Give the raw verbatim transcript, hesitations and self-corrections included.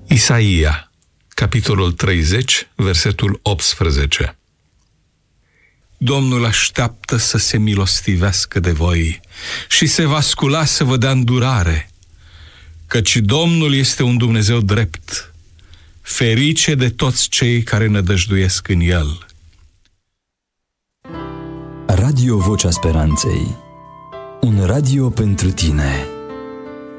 Isaia, capitolul treizeci, versetul optsprezece. Domnul așteaptă să se milostivească de voi și se va scula să vă dea îndurare, căci Domnul este un Dumnezeu drept, ferice de toți cei care nădăjduiesc în El. Radio Vocea Speranței, un radio pentru tine.